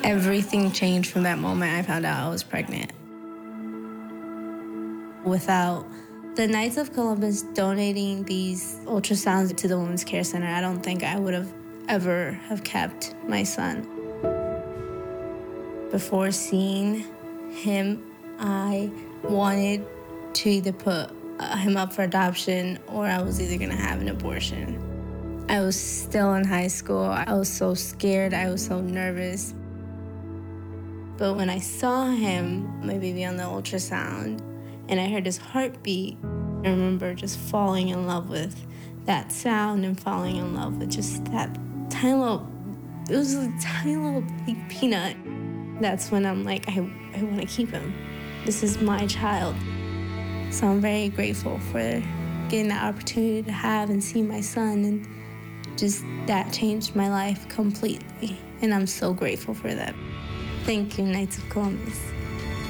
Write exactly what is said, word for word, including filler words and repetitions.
Everything changed from that moment I found out I was pregnant. Without the Knights of Columbus donating these ultrasounds to the Women's Care Center, I don't think I would have ever have kept my son. Before seeing him, I wanted to either put him up for adoption or I was either gonna have an abortion. I was still in high school. I was so scared. I was so nervous. But when I saw him, my baby, on the ultrasound, and I heard his heartbeat, I remember just falling in love with that sound and falling in love with just that tiny little, it was a tiny little like, peanut. That's when I'm like, I, I want to keep him. This is my child. So I'm very grateful for getting that opportunity to have and see my son, and just that changed my life completely. And I'm so grateful for that. Thank you, Knights of Columbus.